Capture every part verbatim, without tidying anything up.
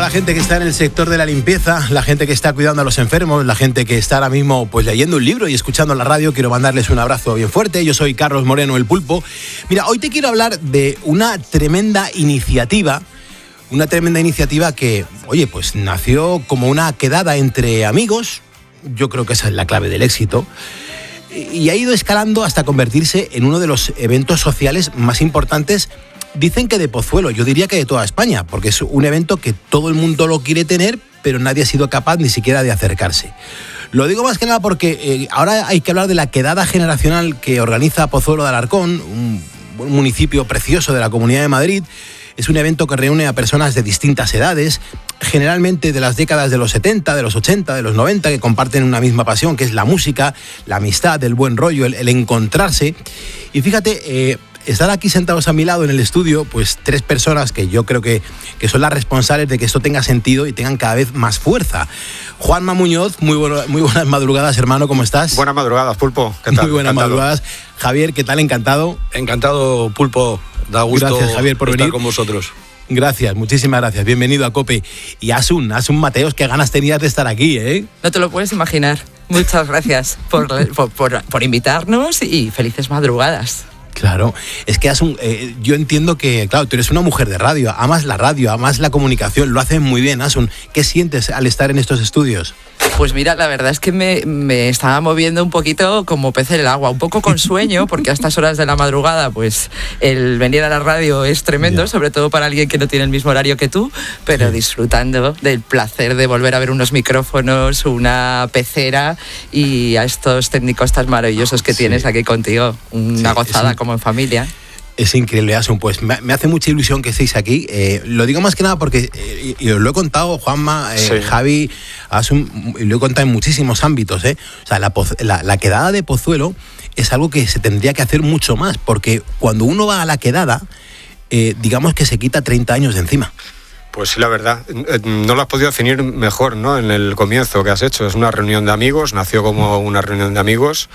la gente que está en el sector de la limpieza, la gente que está cuidando a los enfermos, la gente que está ahora mismo pues leyendo un libro y escuchando la radio. Quiero mandarles un abrazo bien fuerte. Yo soy Carlos Moreno, el Pulpo. Mira, hoy te quiero hablar de una tremenda iniciativa, una tremenda iniciativa que, oye, pues nació como una quedada entre amigos. Yo creo que esa es la clave del éxito. Y ha ido escalando hasta convertirse en uno de los eventos sociales más importantes. Dicen que de Pozuelo, yo diría que de toda España, porque es un evento que todo el mundo lo quiere tener, pero nadie ha sido capaz ni siquiera de acercarse. Lo digo más que nada porque eh, ahora hay que hablar de la quedada generacional que organiza Pozuelo de Alarcón, un, un municipio precioso de la Comunidad de Madrid. Es un evento que reúne a personas de distintas edades, generalmente de las décadas de los setenta, de los ochenta, de los noventa, que comparten una misma pasión, que es la música, la amistad, el buen rollo, el, el encontrarse. Y fíjate, eh, están aquí sentados a mi lado en el estudio, pues tres personas que yo creo que, que son las responsables de que esto tenga sentido y tengan cada vez más fuerza. Juanma Muñoz, muy, bueno, muy buenas madrugadas, hermano, ¿cómo estás? Buenas madrugadas, Pulpo, ¿qué tal? Muy buenas Encantado. madrugadas. Javier, ¿qué tal? Encantado. Encantado, Pulpo. Da gusto Gracias, Javier, por estar venir con vosotros. Gracias, muchísimas gracias. Bienvenido a COPE. Y Asun, Asun Mateos, qué ganas tenías de estar aquí, ¿eh? No te lo puedes imaginar. Muchas gracias por, por, por, por invitarnos y felices madrugadas. Claro, es que Asun, eh, yo entiendo que, claro, tú eres una mujer de radio, amas la radio, amas la comunicación, lo haces muy bien, Asun. ¿Qué sientes al estar en estos estudios? Pues mira, la verdad es que me, me estaba moviendo un poquito como pez en el agua, un poco con sueño, porque a estas horas de la madrugada, pues el venir a la radio es tremendo, yeah. sobre todo para alguien que no tiene el mismo horario que tú, pero sí. disfrutando del placer de volver a ver unos micrófonos, una pecera y a estos técnicos tan maravillosos que sí. tienes aquí contigo. Una sí, gozada un... como en familia. Es increíble, Asun. Pues me, me hace mucha ilusión que estéis aquí. Eh, lo digo más que nada porque, eh, y os lo he contado, Juanma, eh, sí. Javi, Asun, y lo he contado en muchísimos ámbitos. Eh. O sea, la, la, la quedada de Pozuelo es algo que se tendría que hacer mucho más, porque cuando uno va a la quedada, eh, digamos que se quita treinta años de encima. Pues sí, la verdad, no lo has podido definir mejor, ¿no? En el comienzo que has hecho. Es una reunión de amigos, nació como una reunión de amigos.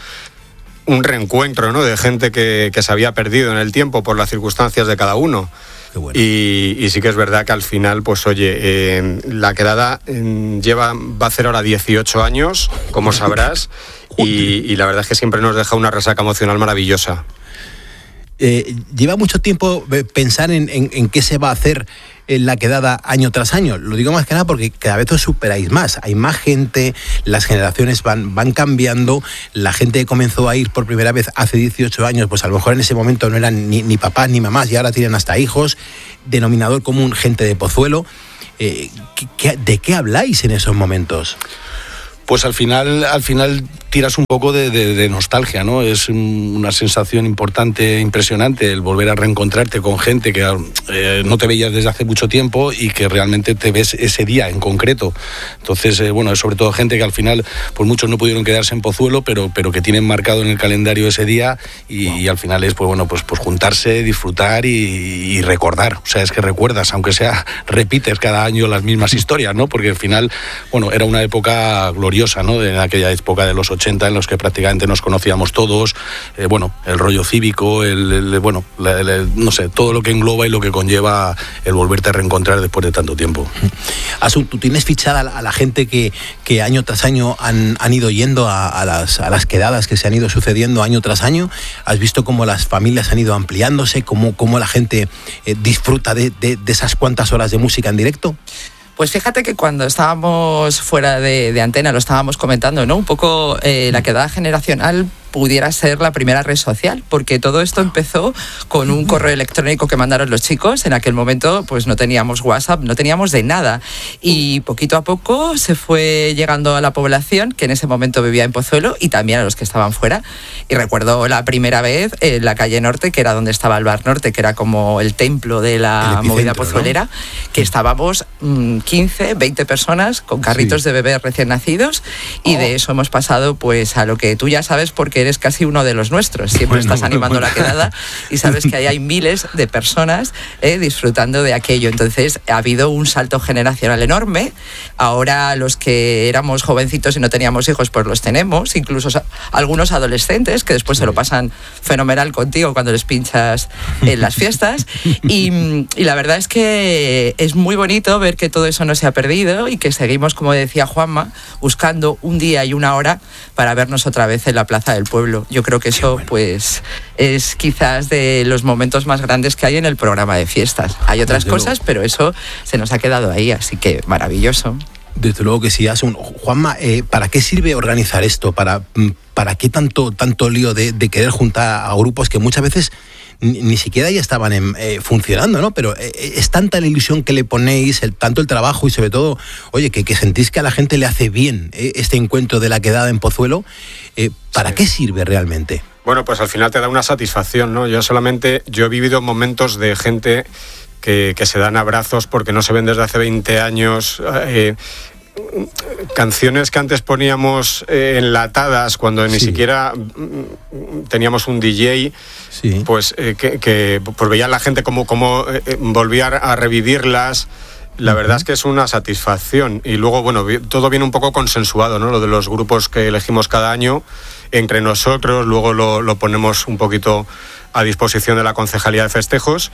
Un reencuentro, ¿no? De gente que, que se había perdido en el tiempo por las circunstancias de cada uno. Qué bueno. y, y sí que es verdad que al final, pues oye, eh, la quedada eh, lleva, va a hacer ahora dieciocho años, como sabrás, y, y la verdad es que siempre nos deja una resaca emocional maravillosa. Eh, lleva mucho tiempo pensar en, en, en qué se va a hacer en la quedada año tras año. Lo digo más que nada porque cada vez os superáis más. Hay más gente, las generaciones van, van cambiando. La gente que comenzó a ir por primera vez hace dieciocho años, pues a lo mejor en ese momento no eran ni, ni papás ni mamás y ahora tienen hasta hijos. Denominador común, gente de Pozuelo. Eh, ¿qué, qué, ¿De qué habláis en esos momentos? Pues al final, al final tiras un poco de, de, de nostalgia, ¿no? Es una sensación importante, impresionante, el volver a reencontrarte con gente que eh, no te veías desde hace mucho tiempo y que realmente te ves ese día en concreto. Entonces, eh, bueno, es sobre todo gente que al final, pues muchos no pudieron quedarse en Pozuelo, pero, pero que tienen marcado en el calendario ese día y, wow. y al final es, pues bueno, pues, pues juntarse, disfrutar y, y recordar. O sea, es que recuerdas, aunque sea, repites cada año las mismas historias, ¿no? Porque al final, bueno, era una época gloriosa, ¿no? De aquella época de los ochenta en los que prácticamente nos conocíamos todos, eh, bueno, el rollo cívico, el, el bueno, la, el, no sé, todo lo que engloba y lo que conlleva el volverte a reencontrar después de tanto tiempo. Asun, ¿tú tienes fichada a la gente que, que año tras año han, han ido yendo a, a, las, a las quedadas que se han ido sucediendo año tras año? ¿Has visto cómo las familias han ido ampliándose, cómo, cómo la gente eh, disfruta de, de, de esas cuantas horas de música en directo? Pues fíjate que cuando estábamos fuera de, de antena lo estábamos comentando, ¿no? Un poco eh, la quedada generacional pudiera ser la primera red social, porque todo esto empezó con un correo electrónico que mandaron los chicos. En aquel momento pues no teníamos WhatsApp, no teníamos de nada, y poquito a poco se fue llegando a la población que en ese momento vivía en Pozuelo y también a los que estaban fuera. Y recuerdo la primera vez en la calle Norte, que era donde estaba el Bar Norte, que era como el templo de la movida pozuelera, ¿no? Que estábamos mmm, quince, veinte personas con carritos sí. de bebés recién nacidos, y oh. de eso hemos pasado pues a lo que tú ya sabes, porque eres casi uno de los nuestros, siempre Bueno, estás animando bueno. la quedada y sabes que ahí hay miles de personas eh, disfrutando de aquello. Entonces ha habido un salto generacional enorme. Ahora los que éramos jovencitos y no teníamos hijos, pues los tenemos, incluso sa- algunos adolescentes que después se lo pasan fenomenal contigo cuando les pinchas en las fiestas. Y, y la verdad es que es muy bonito ver que todo eso no se ha perdido y que seguimos, como decía Juanma, buscando un día y una hora para vernos otra vez en la Plaza del Pueblo. Yo creo que eso pues es quizás de los momentos más grandes que hay en el programa de fiestas. Hay otras Desde cosas, luego. pero eso se nos ha quedado ahí, así que maravilloso. Desde luego que sí. Asun. Juanma, eh, ¿para qué sirve organizar esto? ¿Para, mm, para qué tanto, tanto lío de, de querer juntar a grupos que muchas veces ni, ni siquiera ya estaban en, eh, funcionando, ¿no? Pero eh, es tanta la ilusión que le ponéis, el, tanto el trabajo y sobre todo, oye, que, que sentís que a la gente le hace bien eh, este encuentro de la quedada en Pozuelo. Eh, ¿Para Sí. qué sirve realmente? Bueno, pues al final te da una satisfacción, ¿no? Yo solamente, yo he vivido momentos de gente que, que se dan abrazos porque no se ven desde hace veinte años. Eh, canciones que antes poníamos eh, enlatadas cuando ni Sí. siquiera mm, teníamos un D J, Sí. pues eh, que, que pues veía la gente como, como eh, eh, volvía a revivirlas. La verdad es que es una satisfacción. Y luego, bueno, vi- todo viene un poco consensuado, ¿no? Lo de los grupos que elegimos cada año entre nosotros, luego lo, lo ponemos un poquito a disposición de la Concejalía de Festejos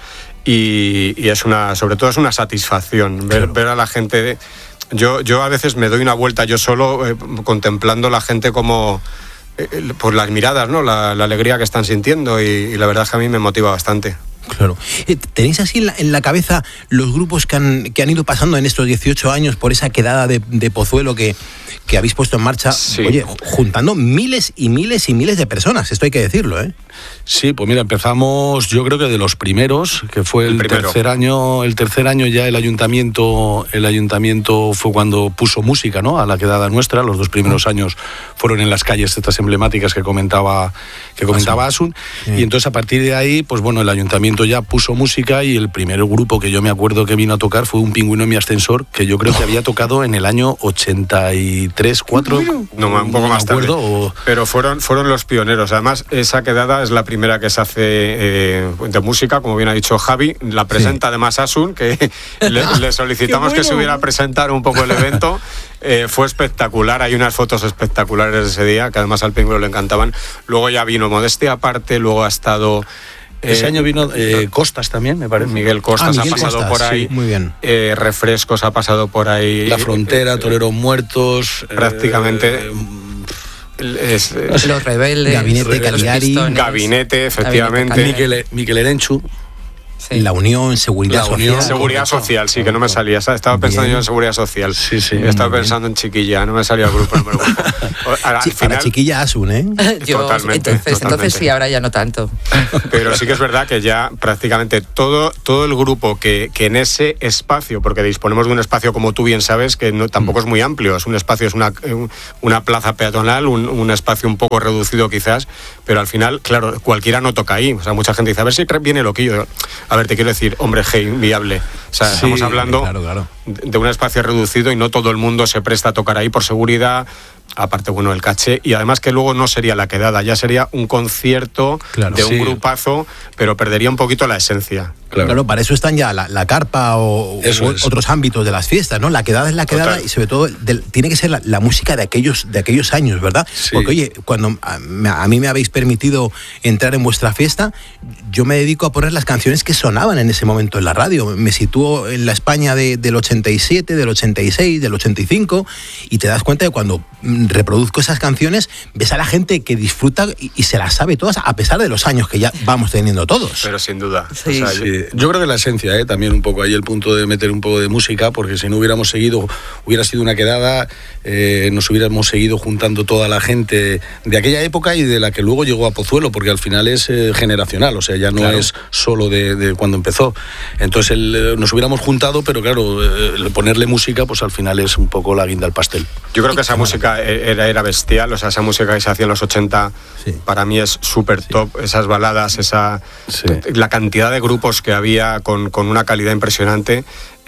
y, y es una, sobre todo es una satisfacción ver, Claro. ver a la gente. Yo, yo a veces me doy una vuelta yo solo eh, contemplando la gente como eh, por las miradas, ¿no? La, la alegría que están sintiendo y, y la verdad es que a mí me motiva bastante. Claro. Eh, ¿Tenéis así en la, en la cabeza los grupos que han, que han ido pasando en estos dieciocho años por esa quedada de, de Pozuelo que, que habéis puesto en marcha? Sí. Oye, juntando miles y miles y miles de personas, esto hay que decirlo, ¿eh? Sí, pues mira, empezamos yo creo que de los primeros, que fue el, El primero. tercer año, el tercer año ya el ayuntamiento, el ayuntamiento fue cuando puso música, ¿no? A la quedada nuestra. Los dos primeros años fueron en las calles estas emblemáticas que comentaba, que comentaba Asun. Sí. Y entonces a partir de ahí, pues bueno, el ayuntamiento ya puso música y el primer grupo que yo me acuerdo que vino a tocar fue Un Pingüino en mi ascensor, que yo creo que había tocado en el año ochenta y tres, cuatro. No, un poco me más tarde. acuerdo, o- Pero fueron, fueron los pioneros. Además, esa quedada es la primera que se hace eh, de música, como bien ha dicho Javi. La presenta además Asun, que le, le solicitamos que se hubiera a presentar un poco el evento. Eh, fue espectacular, hay unas fotos espectaculares de ese día, que además al Pingüino le encantaban. Luego ya vino Modestia aparte, luego ha estado... Ese eh, año vino eh, Costas también, me parece. Miguel Costas Ah, Miguel ha pasado Costas, por ahí. sí, muy bien. Eh, Refrescos ha pasado por ahí. La Frontera, Eh, Toreros Muertos. prácticamente. eh, es- es- Los rebeldes, Gabinete los Cagliari. Pistones. Gabinete, efectivamente. Gabinete Miquel, Miquel Erenchu. Sí. La Unión, Seguridad La Unión, Social. Seguridad social, sí, que no me salía. Estaba pensando Bien. yo en seguridad social. Sí, sí. Estaba Muy pensando en Chiquilla, no me salía el grupo número uno. Al Sí, final, para chiquilla Asun, ¿eh? Yo, Totalmente, entonces, totalmente. entonces sí, ahora ya no tanto. pero sí que es verdad que ya prácticamente todo, todo el grupo que, que en ese espacio, porque disponemos de un espacio, como tú bien sabes, que no, tampoco es muy amplio, es un espacio, es una, una plaza peatonal, un, un espacio un poco reducido quizás, pero al final, claro, cualquiera no toca ahí. O sea, mucha gente dice, a ver si viene loquillo. A ver, te quiero decir, hombre, hey, inviable. O sea, Sí, estamos hablando claro, claro. de un espacio reducido y no todo el mundo se presta a tocar ahí por seguridad, aparte, bueno, el caché, y además que luego no sería la quedada, ya sería un concierto Claro. de un Sí. grupazo, pero perdería un poquito la esencia. Claro. para eso están ya la, la carpa o, Eso o es. otros ámbitos de las fiestas, ¿no? La quedada es la quedada Total. y sobre todo del- tiene que ser la, la música de aquellos, de aquellos años, ¿verdad? Sí. Porque oye, cuando a, me- a mí me habéis permitido entrar en vuestra fiesta, yo me dedico a poner las canciones que sonaban en ese momento en la radio. Me sitúo en la España de- del ochenta y siete, del ochenta y seis, del ochenta y cinco y te das cuenta de cuando mm, reproduzco esas canciones, ves a la gente que disfruta y, y se las sabe todas a pesar de los años que ya vamos teniendo todos. Pero sin duda. Sí. O sea, Sí, yo creo que la esencia, ¿eh? También un poco ahí el punto de meter un poco de música, porque si no hubiéramos seguido, hubiera sido una quedada, eh, nos hubiéramos seguido juntando toda la gente de aquella época y de la que luego llegó a Pozuelo, porque al final es eh, generacional, o sea, ya no Claro. es solo de, de cuando empezó. Entonces el, eh, nos hubiéramos juntado, pero claro, eh, el ponerle música, pues al final es un poco la guinda al pastel. Yo creo que esa música era, era bestial, o sea, esa música que se hacía en los ochenta, Sí. para mí es súper top, esas baladas, esa Sí. la cantidad de grupos que había con, con una calidad impresionante.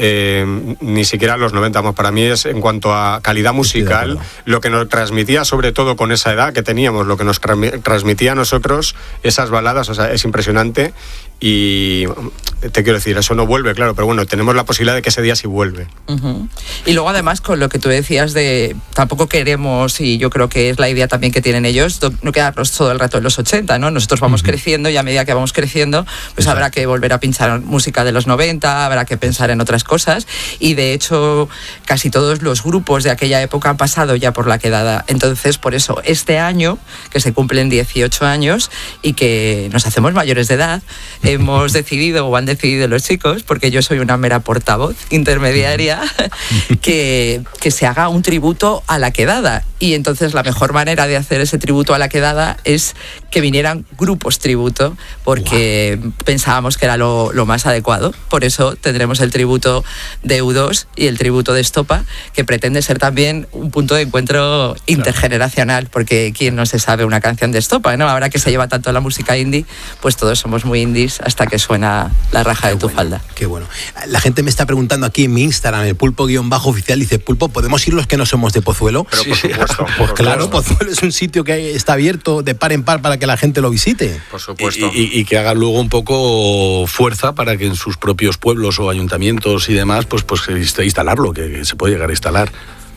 eh, ni siquiera los noventa. Para mí es, en cuanto a calidad musical, lo que nos transmitía, sobre todo con esa edad que teníamos, lo que nos transmitía a nosotros, esas baladas, o sea, es impresionante. Y te quiero decir, eso no vuelve, claro, pero bueno, tenemos la posibilidad de que ese día sí vuelve. Uh-huh. Y luego además con lo que tú decías de, tampoco queremos, y yo creo que es la idea también que tienen ellos, no quedarnos todo el rato en los ochenta, ¿no? Nosotros vamos uh-huh. creciendo y a medida que vamos creciendo, pues Exacto. habrá que volver a pinchar música de los noventa, habrá que pensar en otras cosas, y de hecho casi todos los grupos de aquella época han pasado ya por la quedada. Entonces, por eso, este año, que se cumplen dieciocho años y que nos hacemos mayores de edad, hemos decidido, o han decidido los chicos, porque yo soy una mera portavoz intermediaria, que, que se haga un tributo a la quedada. Y entonces la mejor manera de hacer ese tributo a la quedada es que vinieran grupos tributo, porque wow. pensábamos que era lo, lo más adecuado. Por eso tendremos el tributo de U dos y el tributo de Estopa, que pretende ser también un punto de encuentro intergeneracional, porque quién no se sabe una canción de Estopa, ¿no? Ahora que se lleva tanto la música indie, pues todos somos muy indies hasta que suena la raja qué de tu bueno, falda. Qué bueno. La gente me está preguntando aquí en mi Instagram, el pulpo-oficial, dice, Pulpo, ¿podemos ir los que no somos de Pozuelo? Pero por supuesto. Pues por claro, supuesto. Pozuelo es un sitio que está abierto de par en par para que la gente lo visite. Por supuesto. Y, y, y que hagan luego un poco fuerza para que en sus propios pueblos o ayuntamientos y demás, pues, pues instalarlo, que, que se puede llegar a instalar.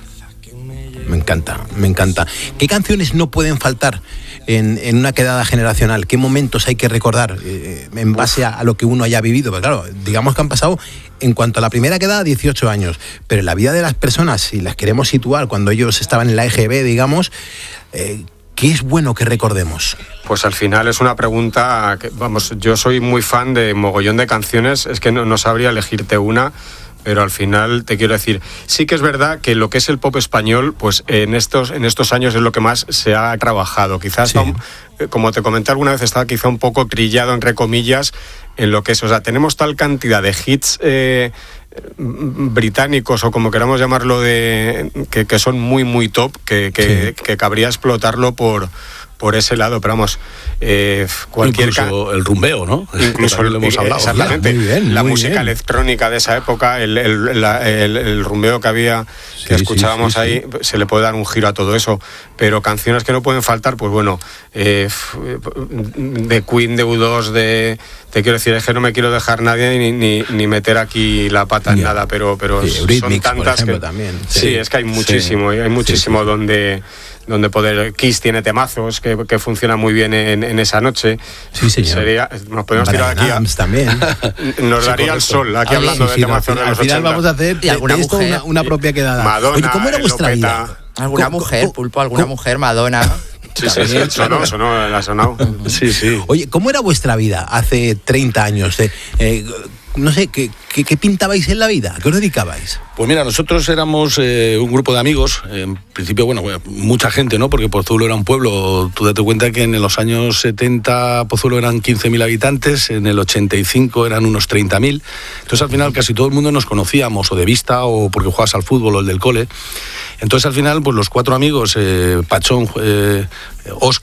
Me encanta, me encanta. ¿Qué canciones no pueden faltar en, en una quedada generacional? ¿Qué momentos hay que recordar eh, en base a, a lo que uno haya vivido? Porque claro, digamos que han pasado, en cuanto a la primera quedada, dieciocho años, pero en la vida de las personas, si las queremos situar cuando ellos estaban en la E G B, digamos, eh, ¿qué es bueno que recordemos? Pues al final es una pregunta que, vamos, yo soy muy fan de mogollón de canciones, es que no, no sabría elegirte una. Pero al final te quiero decir, sí que es verdad que lo que es el pop español, pues en estos, en estos años es lo que más se ha trabajado. Quizás, sí. un, como te comenté alguna vez, estaba quizá un poco trillado, entre comillas, en lo que es. O sea, tenemos tal cantidad de hits eh, británicos, o como queramos llamarlo, de que, que son muy, muy top, que, que, sí. que cabría explotarlo por... por ese lado, pero vamos, eh, cualquier incluso ca- el rumbeo, ¿no? Incluso lo hemos hablado. Exactamente, muy bien, la muy música bien. electrónica de esa época, el, el, la, el, el rumbeo que había, sí, que escuchábamos sí, sí, ahí, sí. se le puede dar un giro a todo eso, pero canciones que no pueden faltar, pues bueno, eh, de Queen, de U dos, de... Te quiero decir, es que no me quiero dejar nadie ni, ni, ni meter aquí la pata en yeah. nada, pero, pero sí, son Eurythmics, tantas por ejemplo, que... también. Sí. sí, es que hay muchísimo, sí. hay muchísimo sí, sí, donde... donde poder Kiss tiene temazos que, que funcionan muy bien en, en esa noche. Sí, señor. Sería, nos podemos tirar aquí a, también. Nos daría sí, el sol aquí Ay, hablando sí, de sí, temazos no, de los al final ochenta. Vamos a hacer de, de esto una, una propia quedada. Madonna, Oye, ¿cómo era vuestra Lopeta, vida? ¿Alguna ¿Cómo, mujer, cómo, Pulpo? ¿Alguna cómo? mujer? Madonna. Sí, sí, sí, sonó, sonó, la sonó. Sí, sí. Oye, ¿cómo era vuestra vida hace treinta años? Eh, eh, no sé, ¿qué, qué, ¿qué pintabais en la vida? ¿A qué os dedicabais? Pues mira, nosotros éramos eh, un grupo de amigos, en principio, bueno, mucha gente, ¿no? Porque Pozuelo era un pueblo, tú date cuenta que en los años setenta Pozuelo eran quince mil habitantes, en el ochenta y cinco eran unos treinta mil, entonces al final casi todo el mundo nos conocíamos, o de vista, o porque jugabas al fútbol, o el del cole. Entonces al final, pues los cuatro amigos, eh, Pachón, eh, Óscar,